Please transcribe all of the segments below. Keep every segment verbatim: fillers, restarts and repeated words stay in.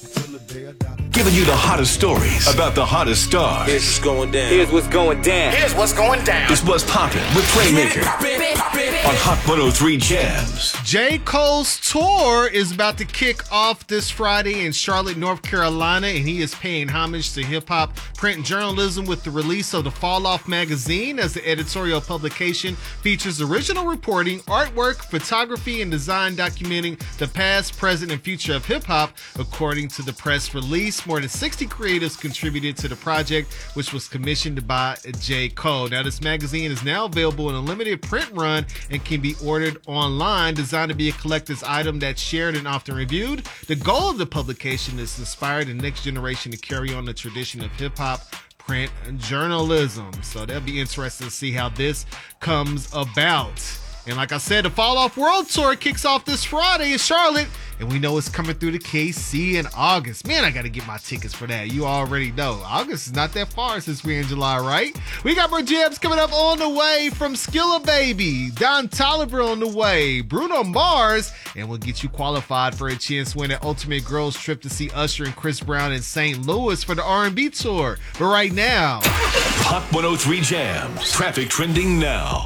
Giving you the hottest stories about the hottest stars. Here's what's going down. Here's what's going down. Here's what's going down. It's What's Poppin' with Playmaker on Hot one oh three Jams. J. Cole's tour is about to kick off this Friday in Charlotte, North Carolina, and he is paying homage to hip-hop print journalism with the release of the Fall Off magazine, as the editorial publication features original reporting, artwork, photography, and design documenting the past, present, and future of hip-hop. According to the press release, more than sixty creatives contributed to the project, which was commissioned by J. Cole. Now, this magazine is now available in a limited print run and can be ordered online. Designed to be a collector's item that's shared and often reviewed, the goal of the publication is to inspire the next generation to carry on the tradition of hip-hop print journalism. So that'll be interesting to see how this comes about. And like I said, the Fall Off World Tour kicks off this Friday in Charlotte, and we know it's coming through the K C in August. Man, I got to get my tickets for that. You already know. August is not that far since we're in July, right? We got more jams coming up on the way from Skilla Baby, Don Toliver on the way, Bruno Mars, and we'll get you qualified for a chance to win an Ultimate Girls trip to see Usher and Chris Brown in Saint Louis for the R and B tour. But right now, Hot one oh three Jams. Traffic trending now.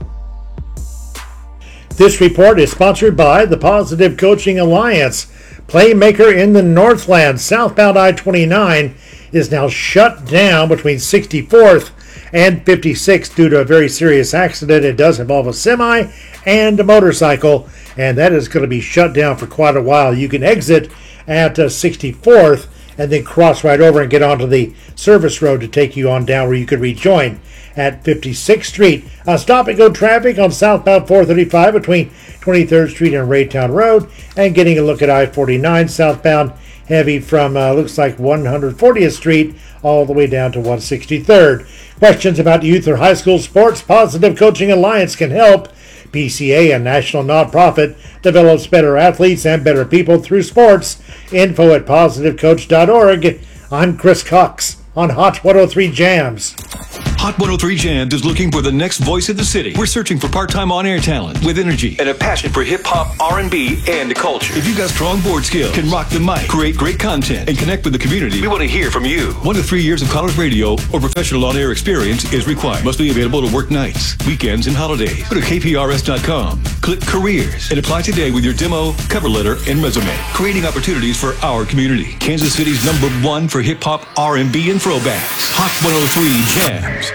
This report is sponsored by the Positive Coaching Alliance. Playmaker in the Northland, southbound I twenty-nine, is now shut down between sixty-fourth and fifty-sixth due to a very serious accident. It does involve a semi and a motorcycle, and that is going to be shut down for quite a while. You can exit at uh, sixty-fourth and then cross right over and get onto the service road to take you on down where you could rejoin at fifty-sixth Street. Uh, stop and go traffic on southbound four thirty-five between twenty-third Street and Raytown Road, and getting a look at I forty-nine southbound heavy from uh, looks like one hundred fortieth Street all the way down to one hundred sixty-third. Questions about youth or high school sports? Positive Coaching Alliance can help. P C A, a national nonprofit, develops better athletes and better people through sports. Info at positive coach dot org. I'm Chris Cox on Hot one oh three Jams. Hot one oh three Jams is looking for the next voice of the city. We're searching for part-time on-air talent with energy and a passion for hip-hop, R and B, and culture. If you've got strong board skills, can rock the mic, create great content, and connect with the community, we want to hear from you. One to three years of college radio or professional on-air experience is required. Must be available to work nights, weekends, and holidays. Go to K P R S dot com, click Careers, and apply today with your demo, cover letter, and resume. Creating opportunities for our community. Kansas City's number one for hip-hop, R and B, and throwbacks. Hot one oh three Jams.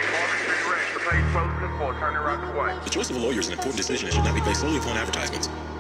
The choice of a lawyer is an important decision and should not be based solely upon advertisements.